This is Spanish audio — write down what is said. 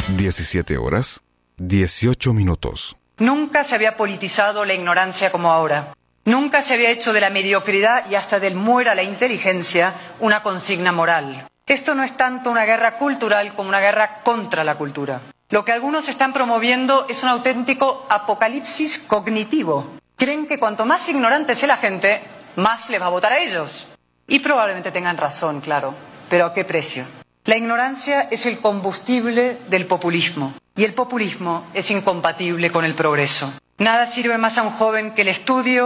17 horas, 18 minutos. Nunca se había politizado la ignorancia como ahora. Nunca se había hecho de la mediocridad y hasta del muera la inteligencia una consigna moral. Esto no es tanto una guerra cultural como una guerra contra la cultura. Lo que algunos están promoviendo es un auténtico apocalipsis cognitivo. Creen que cuanto más ignorante sea la gente, más les va a votar a ellos. Y probablemente tengan razón, claro. Pero ¿a qué precio? La ignorancia es el combustible del populismo. Y el populismo es incompatible con el progreso. Nada sirve más a un joven que el estudio,